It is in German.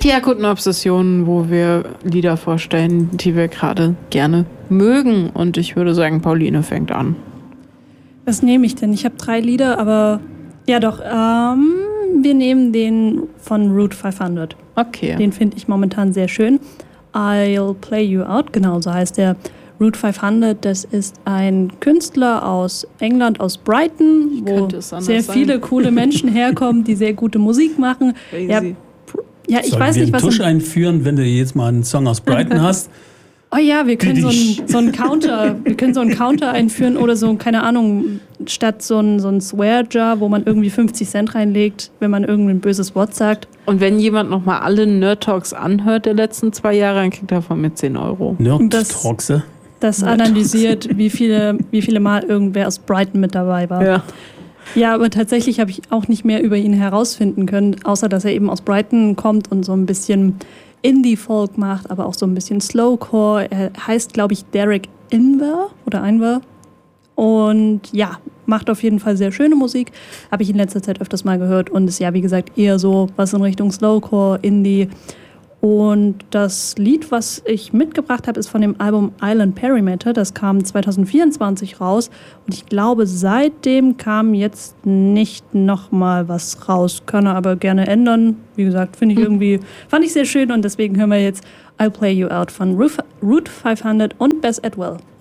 Die akuten Obsessionen, wo wir Lieder vorstellen, die wir gerade gerne mögen. Und ich würde sagen, Pauline fängt an. Was nehme ich denn? Ich habe 3 Lieder, aber ja doch, wir nehmen den von Route 500. Okay. Den finde ich momentan sehr schön. I'll Play You Out, genau so heißt der. Route 500, das ist ein Künstler aus England, aus Brighton, wo sehr viele coole Menschen herkommen, die sehr gute Musik machen. Crazy. Ja, ich weiß nicht, was. Tusch einführen, wenn du jetzt mal einen Song aus Brighton hast? Oh ja, wir können so einen Counter einführen oder so, keine Ahnung, statt so ein Swear-Jar, wo man irgendwie 50 Cent reinlegt, wenn man irgendein böses Wort sagt. Und wenn jemand nochmal alle Nerd-Talks anhört der letzten 2 Jahre, dann kriegt er von mir 10 €. Nerd-Talks, das analysiert, wie viele Mal irgendwer aus Brighton mit dabei war. Ja. Ja, aber tatsächlich habe ich auch nicht mehr über ihn herausfinden können, außer dass er eben aus Brighton kommt und so ein bisschen Indie-Folk macht, aber auch so ein bisschen Slowcore. Er heißt, glaube ich, Derek Inver. Und ja, macht auf jeden Fall sehr schöne Musik. Habe ich in letzter Zeit öfters mal gehört und ist ja, wie gesagt, eher so was in Richtung Slowcore, Indie. Und das Lied, was ich mitgebracht habe, ist von dem Album Island Perimeter. Das kam 2024 raus. Und ich glaube, seitdem kam jetzt nicht nochmal was raus. Kann er aber gerne ändern. Wie gesagt, fand ich sehr schön. Und deswegen hören wir jetzt I'll Play You Out von Route 500 und Bess Atwell.